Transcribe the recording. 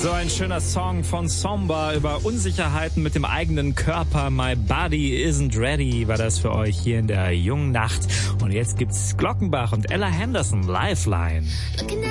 So ein schöner Song von Somba über Unsicherheiten mit dem eigenen Körper. My Body Isn't Ready war das für euch hier in der jungen Nacht. Und jetzt gibt's Glockenbach und Ella Henderson, Lifeline.